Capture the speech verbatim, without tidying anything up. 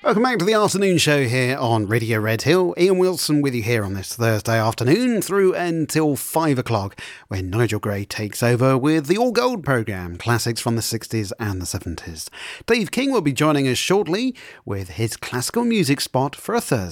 Welcome back to the afternoon show here on Radio Red Hill. Ian Wilson with you here on this Thursday afternoon through until five o'clock when Nigel Gray takes over with the All Gold programme, classics from the sixties and the seventies. Dave King will be joining us shortly with his classical music spot for a Thursday.